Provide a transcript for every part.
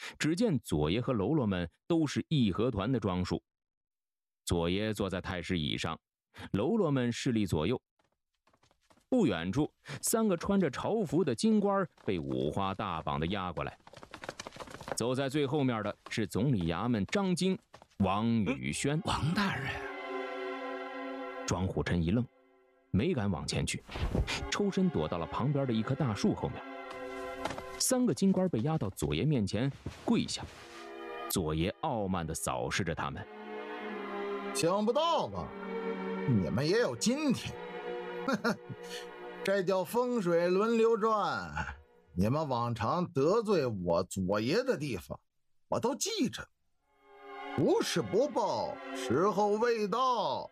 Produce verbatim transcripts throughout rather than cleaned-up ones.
只见左爷和喽啰们都是义和团的装束。左爷坐在太师椅上，喽啰们侍立左右。不远处，三个穿着朝服的京官被五花大绑的押过来。走在最后面的是总理衙门张京、王宇轩。 王大人， 庄虎臣一愣，没敢往前去，抽身躲到了旁边的一棵大树后面。三个京官被押到左爷面前跪下，左爷傲慢地扫视着他们。 想不到吧，你们也有今天。这叫风水轮流转，你们往常得罪我左爷的地方我都记着，不是不报，时候未到。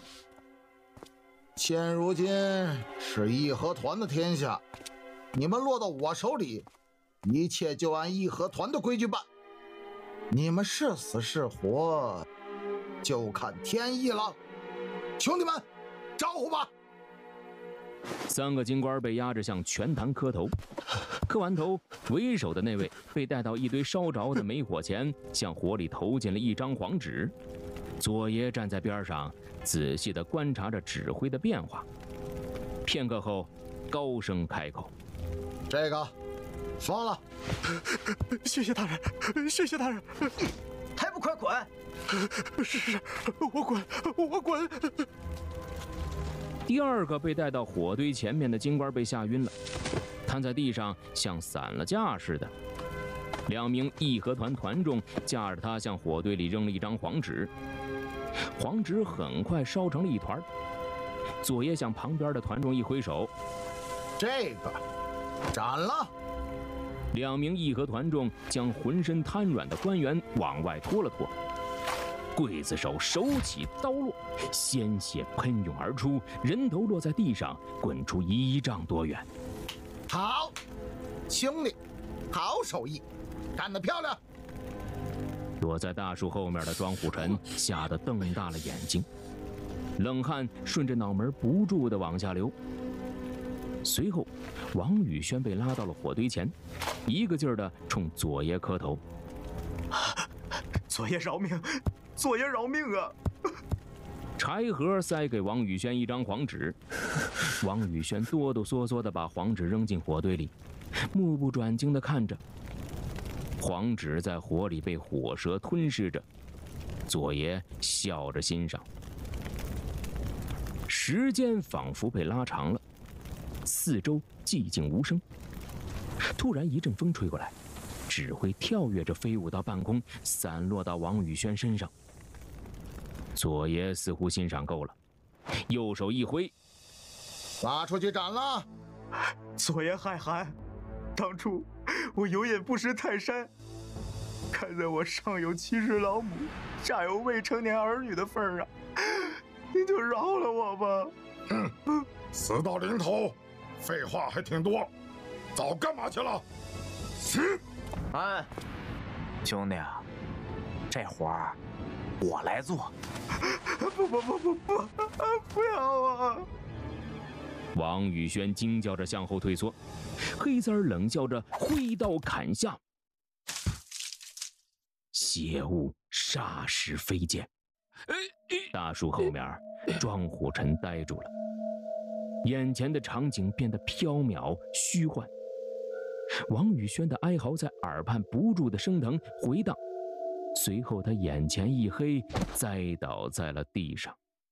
现如今是义和团的天下，你们落到我手里，一切就按义和团的规矩办，你们是死是活就看天意了。兄弟们，招呼吧。 三个京官被押着向拳坛磕头，磕完头，为首的那位被带到一堆烧着的煤火前，向火里投进了一张黄纸。左爷站在边上，仔细地观察着纸灰的变化。片刻后，高声开口：“ 这个放了。” 谢谢大人，谢谢大人。 还不快滚！ 是是，我滚，我滚。 第二个被带到火堆前面的京官被吓晕了，瘫在地上像散了架似的。两名义和团团众架着他向火堆里扔了一张黄纸，黄纸很快烧成了一团。左爷向旁边的团众一挥手：“ 这个斩了。” 两名义和团众将浑身瘫软的官员往外拖了拖。刽子手手起刀落，鲜血喷涌而出，人头落在地上，滚出一丈多远。 好，兄弟，好手艺，干得漂亮！ 躲在大树后面的庄虎臣吓得瞪大了眼睛，冷汗顺着脑门不住地往下流。随后，王宇轩被拉到了火堆前，一个劲儿地冲左爷磕头：“ 左爷饶命！左爷饶命啊！” 柴禾塞给王宇轩一张黄纸，王宇轩哆哆嗦嗦地把黄纸扔进火堆里，目不转睛地看着。黄纸在火里被火蛇吞噬着，左爷笑着欣赏。时间仿佛被拉长了，四周寂静无声。突然一阵风吹过来，纸灰跳跃着飞舞到半空，散落到王宇轩身上。左爷似乎欣赏够了，右手一挥：“ 拉出去斩了！” 左爷害寒，当初我有眼不识泰山，看在我上有妻室老母，下有未成年儿女的份上，您就饶了我吧。 嗯，死到临头，废话还挺多，早干嘛去了？是。 哎，兄弟啊，这活儿我来做。不不不不不，不要啊！ 王宇轩惊叫着向后退缩，黑三儿冷笑着挥刀砍下，血雾霎时飞溅。大树后面，庄虎臣呆住了，眼前的场景变得缥缈虚幻。王宇轩的哀嚎在耳畔不住的升腾回荡，随后他眼前一黑，栽倒在了地上。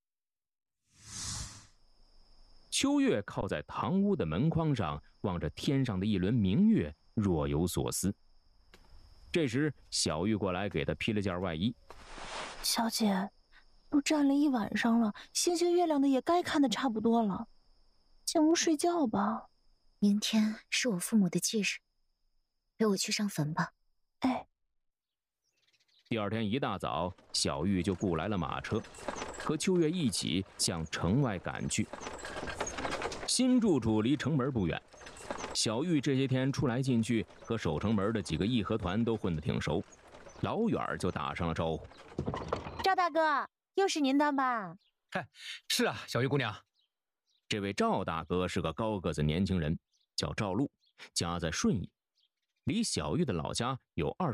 秋月靠在堂屋的门框上，望着天上的一轮明月，若有所思。这时小玉过来给他披了件外衣。 小姐，都站了一晚上了，星星月亮的也该看得差不多了，进屋睡觉吧。 明天是我父母的忌日，陪我去上坟吧。 哎。 第二天一大早，小玉就雇来了马车，和秋月一起向城外赶去。新住处离城门不远，小玉这些天出来进去，和守城门的几个义和团都混得挺熟，老远就打上了招呼：“ 赵大哥，又是您的吧？”“ 嗨，是啊，小玉姑娘。” 这位赵大哥是个高个子年轻人，叫赵禄，家在顺义，离小玉的老家有二